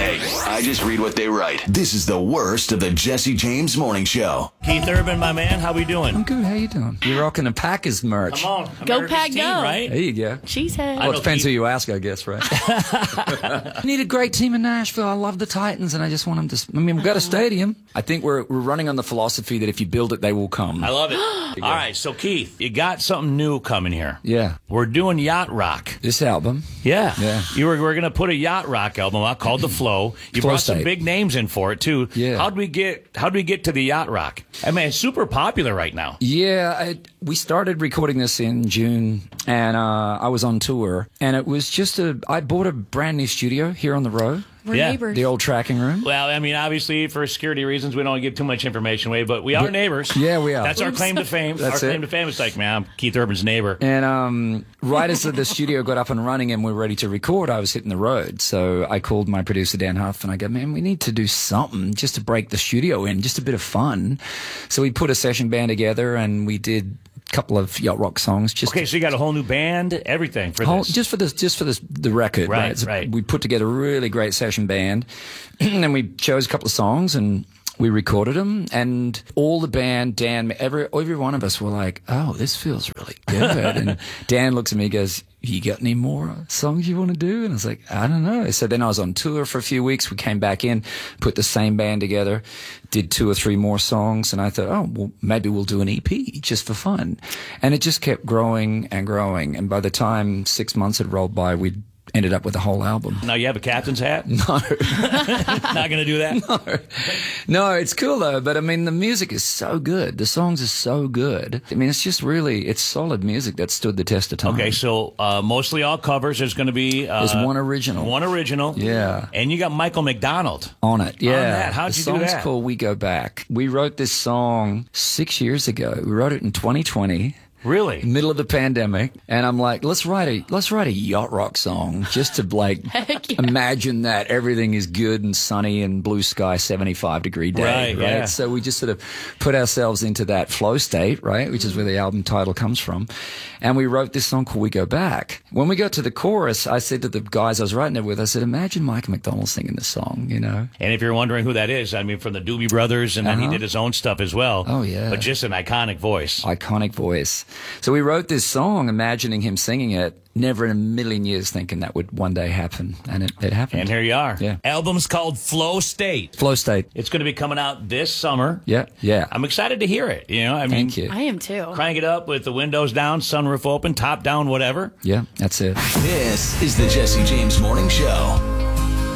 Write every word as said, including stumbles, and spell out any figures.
Hey, I just read what they write. This is the worst of the Jesse James Morning Show. Keith Urban, my man, how we doing? I'm good. How you doing? You're rocking the Packers merch. Come on. Go America's Pack, team, go. right? There you go. Cheesehead. Well, know it depends Keith- who you ask, I guess, right? I need a great team in Nashville. I love the Titans, and I just want them to. I mean, we've got a stadium. I think we're we're running on the philosophy that if you build it, they will come. I love it. All right, so Keith, you got something new coming here. Yeah. We're doing Yacht Rock. This album. Yeah. Yeah. You were we're gonna put a Yacht Rock album out called The Flow. You Flow brought some State. big names in for it too. Yeah. How'd we get how'd we get to the Yacht Rock? I mean, it's super popular right now. Yeah, I, we started recording this in June, and uh, I was on tour, and it was just a. I bought a brand new studio here on the road, We're Yeah. neighbors. the old tracking room. Well, I mean, obviously for security reasons, we don't give too much information away, but we are But- neighbors. Yeah, we are. That's our claim to fame. That's our it. claim to fame is like, man, I'm Keith Urban's neighbor. And um, right as the, the studio got up and running and we were ready to record, I was hitting the road. So I called my producer, Dan Huff, and I go, man, we need to do something just to break the studio in, just a bit of fun. So we put a session band together and we did a couple of yacht rock songs. Just Okay, so you got a whole new band, everything for whole, this. just for this, just for this, the record. Right, It's a- right. We put together a really great session band, and we chose a couple of songs and we recorded them. And all the band, Dan, every every one of us were like, "Oh, this feels really good." And Dan looks at me, and goes, "You got any more songs you want to do?" And I was like, "I don't know." So then I was on tour for a few weeks. We came back in, put the same band together, did two or three more songs, and I thought, oh, well, maybe we'll do an E P just for fun. And it just kept growing and growing. And by the time six months had rolled by, we'd ended up with a whole album. Now you have a captain's hat? No, Not going to do that? no, no, it's cool though. But I mean, the music is so good. The songs are so good. I mean, it's just really, it's solid music that stood the test of time. Okay, so uh, mostly all covers. There's going to be uh, There's one original. One original. Yeah. And you got Michael McDonald. On it, yeah. that. How'd the you do song's that? called We Go Back. We wrote this song six years ago. We wrote it in twenty twenty. Really? Middle of the pandemic, and I'm like, let's write a let's write a yacht rock song just to like Heck yeah. imagine that everything is good and sunny and blue sky, seventy-five degree day, Right, right? yeah. So we just sort of put ourselves into that flow state, right, which is where the album title comes from, and we wrote this song called We Go Back. When we got to the chorus, I said to the guys I was writing it with, I said, imagine Michael McDonald singing this song, you know? And if you're wondering who that is, I mean, from the Doobie Brothers, and then he Uh-huh. did his own stuff as well. Oh, yeah. But just an iconic voice. Iconic voice. So we wrote this song, imagining him singing it, never in a million years thinking that would one day happen, and it, it happened. And here you are. Yeah. Album's called Flow State. Flow state. It's going to be coming out this summer. Yeah, yeah. I'm excited to hear it. You know, I mean, Thank you. I am too. crank it up with the windows down, sunroof open, top down, whatever. Yeah, that's it. This is the Jesse James Morning Show.